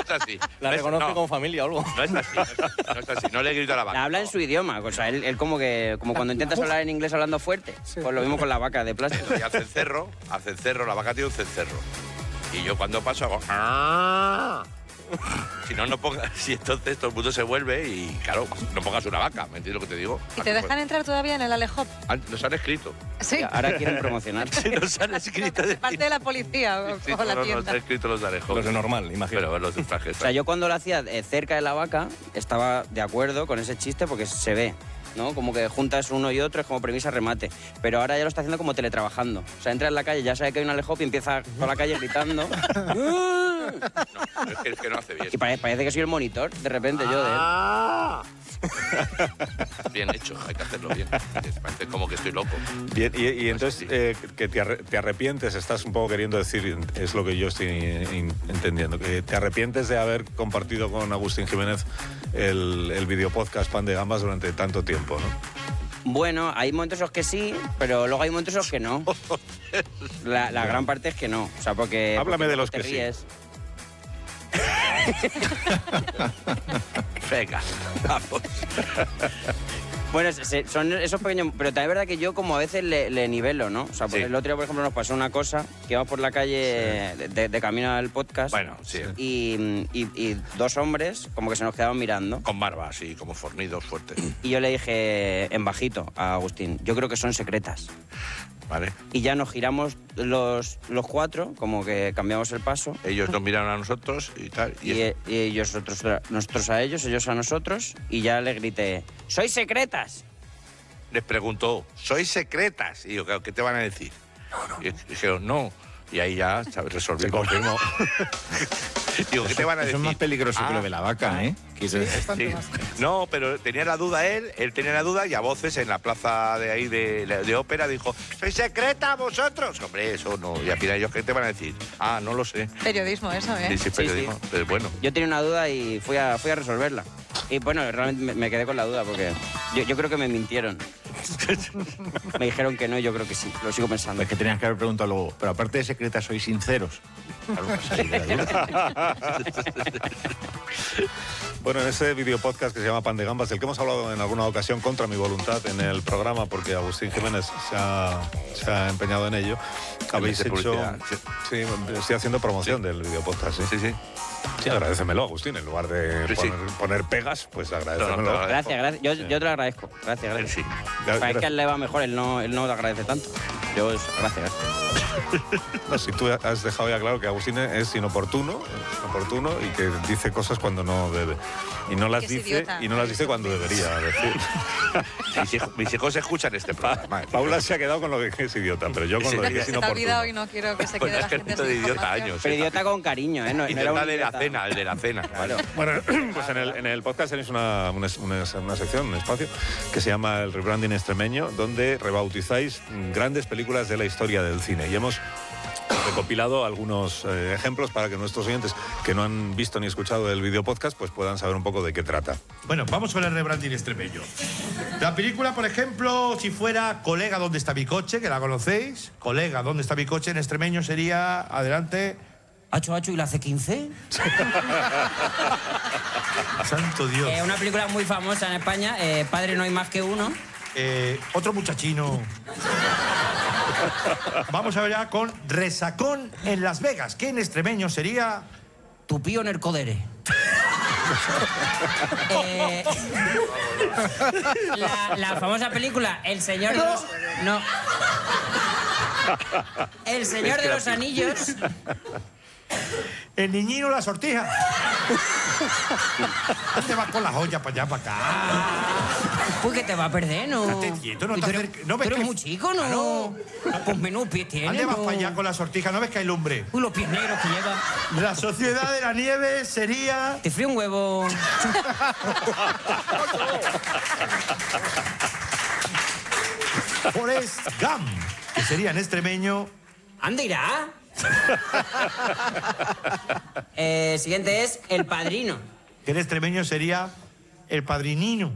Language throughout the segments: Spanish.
es así. La reconoce como familia o algo. No es así, no es así. No le grito a la vaca. Habla en su idioma, o sea, él como cuando intentas hablar en inglés hablando fuerte. Pues lo mismo con la vaca de plástico. Y hace el cerro, la vaca tiene un cencerro. Y yo cuando paso hago... ¡Ah! Si no pongas... Si entonces todo el mundo se vuelve y, claro, no pongas una vaca, ¿me entiendes lo que te digo? ¿Y te dejan entrar todavía en el Alejop? Nos han escrito. Sí. Ahora quieren promocionar. Nos han escrito. Parte de la policía o la tienda. Nos han escrito los de Alejo. Los de normal, imagino. Pero los de trajes. O sea, yo cuando lo hacía cerca de la vaca estaba de acuerdo con ese chiste porque se ve, ¿no? Como que juntas uno y otro, es como premisa remate. Pero ahora ya lo está haciendo como teletrabajando. O sea, entra en la calle, ya sabe que hay un Alejop y empieza por la calle gritando. No, es que no hace bien. Y parece que soy el monitor, de repente yo de él. Bien hecho, hay que hacerlo bien. Parece como que estoy loco. Bien, y entonces, que te arrepientes, estás un poco queriendo decir, es lo que yo estoy entendiendo, que te arrepientes de haber compartido con Agustín Jiménez el videopodcast Pan de Gambas durante tanto tiempo, ¿no? Bueno, hay momentos en los que sí, pero luego hay momentos en los que no. La gran parte es que no. O sea, porque... Háblame de los te que sí. ríes. Venga, vamos. Bueno, son esos pequeños... Pero también es verdad que yo como a veces le nivelo, ¿no? O sea, Sí. el otro día, por ejemplo, nos pasó una cosa, que íbamos por la calle de camino al podcast. Bueno, sí. Y dos hombres como que se nos quedaban mirando. Con barba, así, como fornidos, fuertes. Y yo le dije en bajito a Agustín, yo creo que son secretas. ¿Vale? Y ya nos giramos los cuatro, como que cambiamos el paso. Ellos nos miraron a nosotros y tal. Y ellos, nosotros a ellos a nosotros. Y ya le grité, ¡sois secretas! Les preguntó, ¿sois secretas? Y yo, ¿qué te van a decir? Y dijeron, no. Y ahí ya, ¿sabes? Se Resolvimos. confirmó. Digo, ¿qué te van a decir? Eso es más peligroso que lo de la vaca, ¿eh? Sí. No, pero tenía la duda él tenía la duda y a voces en la plaza de ahí de ópera dijo, ¿sois secreta vosotros? Hombre, eso no. Y al final ellos, ¿qué te van a decir? Ah, no lo sé. Periodismo eso, ¿eh? Sí, periodismo. Pero bueno. Yo tenía una duda y fui a resolverla. Y bueno, realmente me quedé con la duda porque yo creo que me mintieron. Me dijeron que no, yo creo que sí. Lo sigo pensando. Es que tenías que haber preguntado luego, pero aparte de secretas, ¿sois sinceros? Claro, pues ahí de la duda. Bueno, en ese videopodcast que se llama Pan de Gambas, del que hemos hablado en alguna ocasión contra mi voluntad en el programa, porque Agustín Jiménez se ha empeñado en ello, habéis hecho... publicidad, Sí, estoy haciendo promoción del videopodcast, ¿sí? Sí. Sí, agradécemelo, Agustín, en lugar de Sí. poner pegas, pues agradécemelo. No, Gracias. Yo te lo agradezco. Gracias. Sí. Parece que a él le va mejor, él no te agradece tanto. Gracias. No, si tú has dejado ya claro que Agustín es inoportuno y que dice cosas cuando no debe. Y no las Que es dice idiota. y no las dice cuando debería decir. Mis hijos escuchan este programa. Paula se ha quedado con lo que es idiota, pero yo con Sí. lo de que es Se te ha inoportuno. olvidado y no quiero que se Pues quede la es que gente esto de sin idiota información. años. Pero idiota con cariño, ¿eh? No era Idiota un de la idiota. cena, el de la cena. Claro. Bueno, pues en el podcast tenéis una sección, un espacio, que se llama el Rebranding Extremeño, donde rebautizáis grandes películas de la historia del cine. Y hemos recopilado algunos ejemplos para que nuestros oyentes que no han visto ni escuchado el videopodcast pues puedan saber un poco de qué trata. Bueno, vamos con el rebranding extremeño. La película, por ejemplo, si fuera Colega, ¿dónde está mi coche? Que la conocéis. Colega, ¿dónde está mi coche? En extremeño sería, adelante... ¿Hacho y la C15? Santo Dios. Una película muy famosa en España, Padre no hay más que uno. Otro muchachino. Vamos a ver ya con Resacón en Las Vegas, que en extremeño sería... Tu pío en el codere. La famosa película El Señor de los... No. El Señor de los Anillos. El niñino la sortija. ¿Dónde vas con las joyas para allá, para acá? Pues que te va a perder, ¿no? Estate quieto, no Tú te eres- acerques. ¿No ves tú eres que- muy chico, ¿no? Ah, no. Pues menudo pie tiene, ¿Dónde vas ¿no? para allá con la sortija? ¿No ves que hay lumbre? Uy, los pies negros que lleva. La Sociedad de la Nieve sería... Te frío un huevo. Forrest Gump, que sería en extremeño... ¿Anda irá? Siguiente es El Padrino. Que en extremeño sería el padrinino.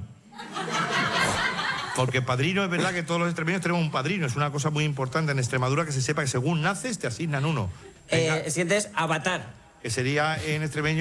Porque padrino, es verdad que todos los extremeños tenemos un padrino. Es una cosa muy importante en Extremadura que se sepa que según naces te asignan uno. Venga, Siguiente es Avatar. que sería en extremeño